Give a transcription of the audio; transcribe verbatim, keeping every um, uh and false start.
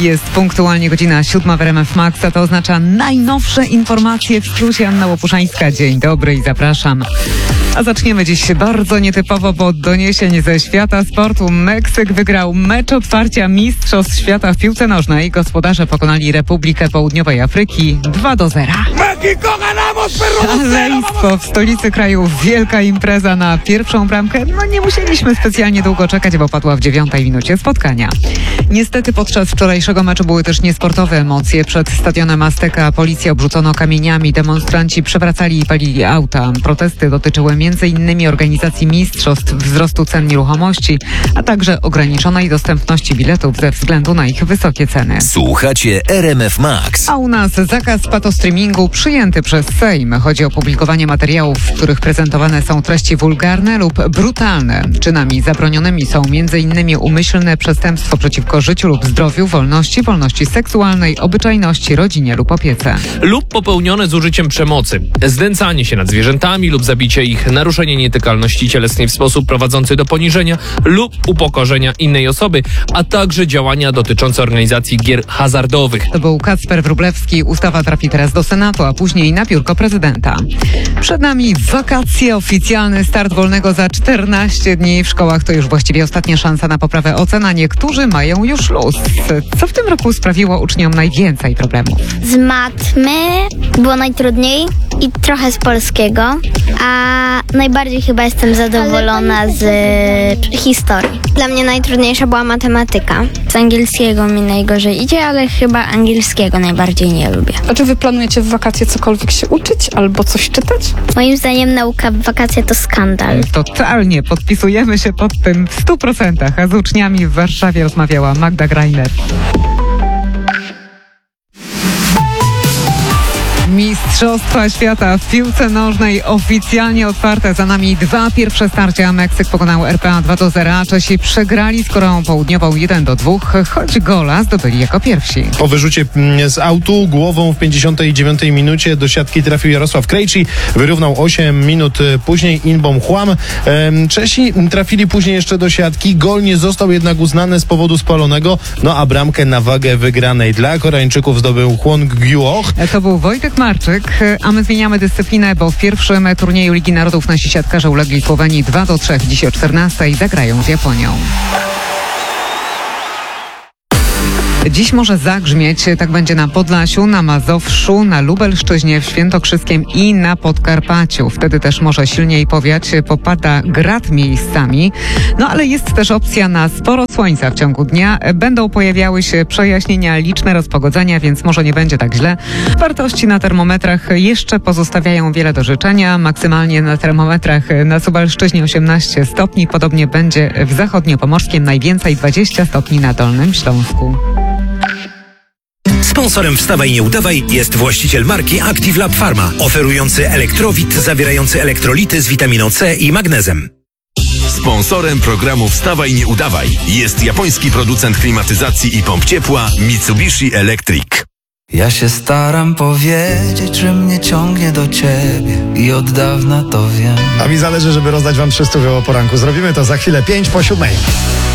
Jest punktualnie godzina siódma w R M F Max, a to oznacza najnowsze informacje w skrócie. Anna Łopuszańska. Dzień dobry i zapraszam. A zaczniemy dziś bardzo nietypowo, bo od doniesień ze świata sportu. Meksyk wygrał mecz otwarcia Mistrzostw Świata w piłce nożnej. Gospodarze pokonali Republikę Południowej Afryki dwa do zera. Szaleństwo w stolicy kraju, wielka impreza na pierwszą bramkę. No nie musieliśmy specjalnie długo czekać, bo padła w dziewiątej minucie spotkania. Niestety podczas wczorajszego meczu były też niesportowe emocje. Przed stadionem Azteca policję obrzucono kamieniami, demonstranci przewracali i palili auta. Protesty dotyczyły między innymi organizacji mistrzostw, wzrostu cen nieruchomości, a także ograniczonej dostępności biletów ze względu na ich wysokie ceny. Słuchacie R M F Max. A u nas zakaz patostreamingu przyjęty przez Sejm. Chodzi o publikowanie materiałów, w których prezentowane są treści wulgarne lub brutalne. Czynami zabronionymi są między innymi umyślne przestępstwo przeciwko życiu lub zdrowiu, wolności, wolności seksualnej, obyczajności, rodzinie lub opiece. Lub popełnione z użyciem przemocy, znęcanie się nad zwierzętami lub zabicie ich, naruszenie nietykalności cielesnej w sposób prowadzący do poniżenia lub upokorzenia innej osoby, a także działania dotyczące organizacji gier hazardowych. To był Kacper Wróblewski. Ustawa trafi teraz do Senatu, a później na biurko prezydenta. Przed nami wakacje, oficjalny start wolnego za czternaście dni. W szkołach to już właściwie ostatnia szansa na poprawę ocen, a niektórzy mają już luz. Co w tym roku sprawiło uczniom najwięcej problemów? Z matmy było najtrudniej i trochę z polskiego, a najbardziej chyba jestem zadowolona z historii. Dla mnie najtrudniejsza była matematyka. Z angielskiego mi najgorzej idzie, ale chyba angielskiego najbardziej nie lubię. A czy wy planujecie w wakacje cokolwiek się uczyć albo coś czytać? Moim zdaniem nauka w wakacje to skandal. Totalnie podpisujemy się pod tym w stu procentach, a z uczniami w Warszawie rozmawiała Magda Greiner. Mistrzostwa Świata w piłce nożnej oficjalnie otwarte. Za nami dwa pierwsze starcia. Meksyk pokonał R P A dwa do zera. Czesi przegrali z Koreą Południową jeden do dwóch, choć gola zdobyli jako pierwsi. Po wyrzucie z autu głową w pięćdziesiątej dziewiątej minucie do siatki trafił Jarosław Krejci. Wyrównał osiem minut później Inbom Hwam. Czesi trafili później jeszcze do siatki. Gol nie został jednak uznany z powodu spalonego. No a bramkę na wagę wygranej dla Koreańczyków zdobył Hwang Gyu-oh. To był Wojtek Marczyk, a my zmieniamy dyscyplinę, bo w pierwszym turnieju Ligi Narodów nasi siatkarze ulegli Słowenii dwa do trzech. Dziś o czternastej zagrają z Japonią. Dziś może zagrzmieć, tak będzie na Podlasiu, na Mazowszu, na Lubelszczyźnie, w Świętokrzyskiem i na Podkarpaciu. Wtedy też może silniej powiać, popada grad miejscami. No ale jest też opcja na sporo słońca w ciągu dnia. Będą pojawiały się przejaśnienia, liczne rozpogodzenia, więc może nie będzie tak źle. Wartości na termometrach jeszcze pozostawiają wiele do życzenia. Maksymalnie na termometrach na Suwalszczyźnie osiemnaście stopni. Podobnie będzie w zachodniopomorskiem, najwięcej dwadzieścia stopni na Dolnym Śląsku. Sponsorem Wstawaj Nie Udawaj jest właściciel marki Active Lab Pharma, oferujący elektrowid zawierający elektrolity z witaminą C i magnezem. Sponsorem programu Wstawaj Nie Udawaj jest japoński producent klimatyzacji i pomp ciepła Mitsubishi Electric. Ja się staram powiedzieć, że mnie ciągnie do ciebie i od dawna to wiem. A mi zależy, żeby rozdać wam trzy stówy o poranku. Zrobimy to za chwilę, pięć po siódmej.